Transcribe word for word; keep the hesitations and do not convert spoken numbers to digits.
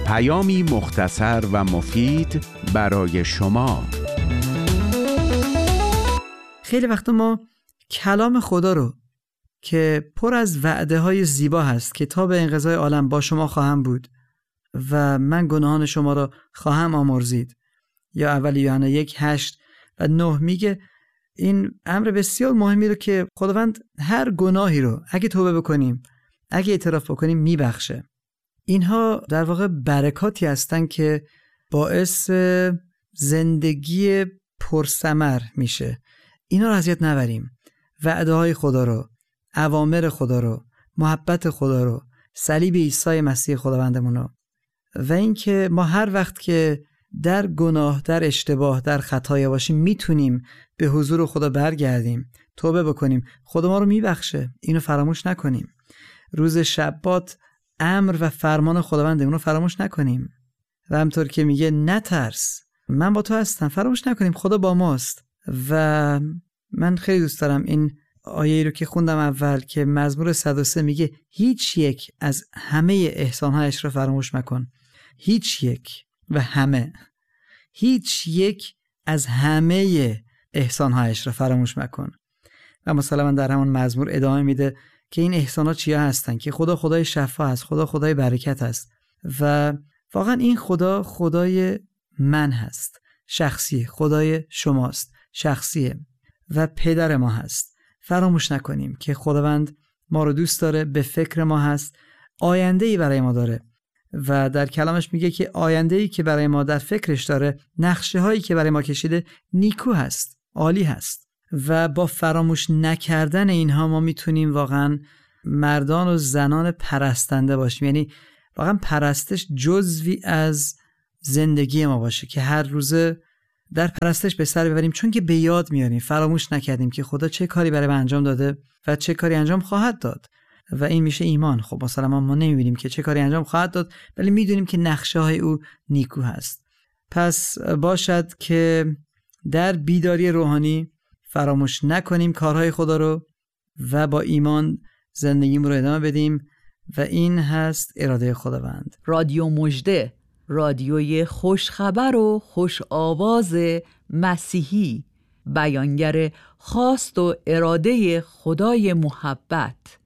پیامی مختصر و مفید برای شما. خیلی وقتا ما کلام خدا رو که پر از وعده های زیبا هست که تا به انقضای عالم با شما خواهم بود و من گناهان شما را خواهم آمرزید، یا اول یوحنا یک هشت و نه میگه این امر بسیار مهمی رو که خداوند هر گناهی رو اگه توبه بکنیم، اگه اعتراف بکنیم میبخشه. اینها در واقع برکاتی هستن که باعث زندگی پرثمر میشه. اینا رو اذیت نبریم. وعده های خدا رو، اوامر خدا رو، محبت خدا رو، صلیب عیسی مسیح خداوندمون رو، و اینکه ما هر وقت که در گناه، در اشتباه، در خطایا باشیم میتونیم به حضور خدا برگردیم، توبه بکنیم، خدا ما رو میبخشه. اینو فراموش نکنیم. روز شبات امر و فرمان خداونده، اونو فراموش نکنیم. و همطور که میگه نترس، من با تو هستم، فراموش نکنیم خدا با ماست. و من خیلی دوست دارم این آیه رو که خوندم اول که مزمور صد و سه میگه هیچ یک از همه احسانهایش رو فراموش مکن. هیچ یک و همه، هیچ یک از همه احسانهایش رو فراموش مکن. و مسلماً در همون مزمور ادامه میده که این احسانات چیا هستن، که خدا خدای شفا است، خدا خدای برکت است و واقعا این خدا خدای من هست، شخصی، خدای شماست، شخصیه و پدر ما هست. فراموش نکنیم که خداوند ما رو دوست داره، به فکر ما هست، آینده‌ای برای ما داره و در کلامش میگه که آینده‌ای که برای ما در فکرش داره، نقشه هایی که برای ما کشیده نیکو هست، عالی هست. و با فراموش نکردن اینها ما میتونیم واقعا مردان و زنان پرستنده باشیم. یعنی واقعا پرستش جزوی از زندگی ما باشه که هر روزه در پرستش به سر ببریم، چون که به یاد میاریم، فراموش نکردیم که خدا چه کاری برای ما انجام داده و چه کاری انجام خواهد داد و این میشه ایمان. خب مثلا ما نمیبینیم که چه کاری انجام خواهد داد، ولی میدونیم که نقشه های او نیکو هست. پس باشد که در بیداری روحانی فراموش نکنیم کارهای خدا رو و با ایمان زندگیم رو ادامه بدیم و این هست اراده خداوند. رادیو مژده، رادیوی خوشخبر و خوش آواز مسیحی، بیانگر خواست و اراده خدای محبت.